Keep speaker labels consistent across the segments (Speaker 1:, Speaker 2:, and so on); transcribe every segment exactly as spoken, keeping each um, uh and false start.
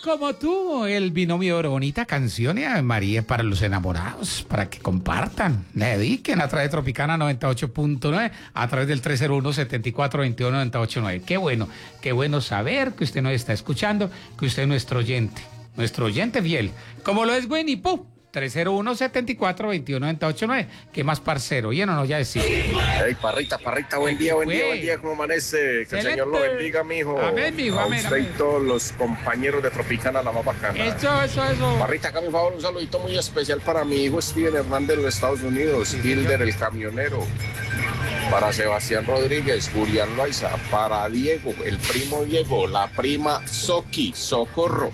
Speaker 1: como tú, el binomio de oro, bonita canción y Ave María para los enamorados, para que compartan, le dediquen a través de Tropicana noventa y ocho punto nueve, a través del tres cero uno, siete cuatro dos uno, nueve ocho nueve. Qué bueno, qué bueno saber que usted nos está escuchando, que usted es nuestro oyente, nuestro oyente fiel, como lo es Winnie Pooh. tres cero uno, siete cuatro dos uno, nueve ocho nueve. ¿Qué más, parcero? ¿Bien o no? Ya decía.
Speaker 2: Hey, parrita, parrita, buen día, buen día, buen día, ¿cómo amanece? Que
Speaker 1: Excelente.
Speaker 2: el Señor lo bendiga, mijo.
Speaker 1: Amén, mijo,
Speaker 2: A
Speaker 1: amén,
Speaker 2: usted
Speaker 1: amén.
Speaker 2: y todos los compañeros de Tropicana, la más bacana.
Speaker 1: Eso, eso, eso.
Speaker 2: Parrita, acá, mi favor, un saludito muy especial para mi hijo Steven Hernández de los Estados Unidos, Hilder el camionero, para Sebastián Rodríguez, Julián Loaiza, para Diego, el primo Diego, la prima Soki, Socorro,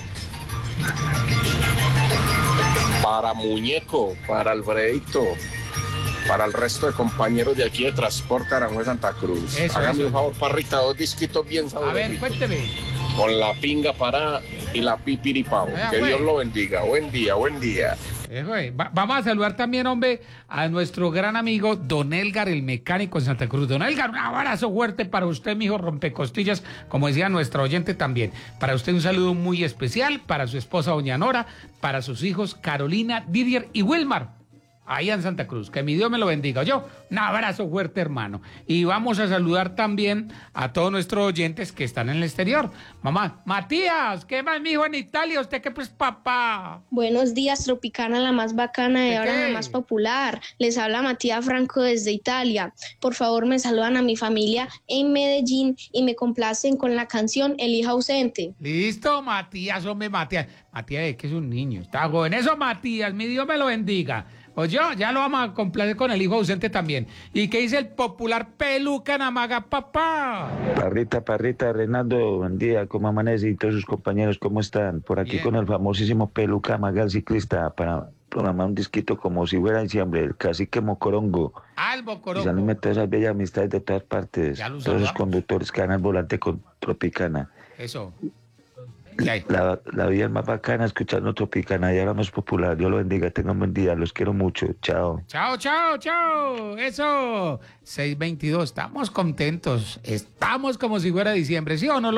Speaker 2: para Muñeco, para Alfredito, para el resto de compañeros de aquí de Transporte Aranjuez Santa Cruz.
Speaker 1: Eso,
Speaker 2: Hágame
Speaker 1: eso.
Speaker 2: un favor, parrita, dos disquitos bien
Speaker 1: A ver,
Speaker 2: sabrosos.
Speaker 1: cuénteme.
Speaker 2: Con la pinga para y la pipiripao.
Speaker 1: Vea,
Speaker 2: Que
Speaker 1: pues.
Speaker 2: Dios lo bendiga. Buen día, buen día.
Speaker 1: Eso es. Va- vamos a saludar también, hombre, a nuestro gran amigo Don Elgar, el mecánico en Santa Cruz. Don Elgar, un abrazo fuerte para usted, mijo rompecostillas, como decía nuestra oyente también. Para usted un saludo muy especial, para su esposa Doña Nora, para sus hijos Carolina, Didier y Wilmar, allá en Santa Cruz. Que mi Dios me lo bendiga. Yo, un abrazo fuerte, hermano. Y vamos a saludar también a todos nuestros oyentes que están en el exterior. Mamá, Matías, ¿qué más, mijo, en Italia? ¿Usted qué, pues, papá?
Speaker 3: Buenos días, Tropicana, la más bacana y
Speaker 1: ¿De
Speaker 3: ahora
Speaker 1: qué?
Speaker 3: la más popular. Les habla Matías Franco desde Italia. Por favor, me saludan a mi familia en Medellín y me complacen con la canción El hijo ausente.
Speaker 1: Listo, Matías, hombre, Matías. Matías es que es un niño, está joven. Eso, Matías, mi Dios me lo bendiga. Pues yo, ya lo vamos a complacer con el hijo ausente también. ¿Y qué dice el popular peluca Namaga, papá?
Speaker 4: Parrita, parrita, Renaldo, buen día, ¿cómo amanece? Y todos sus compañeros, ¿cómo están? Por aquí
Speaker 1: Bien.
Speaker 4: con el famosísimo Peluca Magal ciclista para programar un disquito como si fuera diciembre, el cacique Mocorongo.
Speaker 1: Albo,
Speaker 4: Y
Speaker 1: Coroco.
Speaker 4: saludme a todas esas bellas amistades de todas partes,
Speaker 1: Ya lo
Speaker 4: todos esos
Speaker 1: saludamos.
Speaker 4: conductores que dan al volante con Tropicana.
Speaker 1: Eso. ¿Qué hay?
Speaker 4: La, la vida es más bacana escuchando Tropicana y ahora más popular. Dios lo bendiga, tengan buen día, los quiero mucho, chao.
Speaker 1: Chao, chao, chao. Eso. seis veintidós. Estamos contentos. Estamos como si fuera diciembre. ¿Sí o no?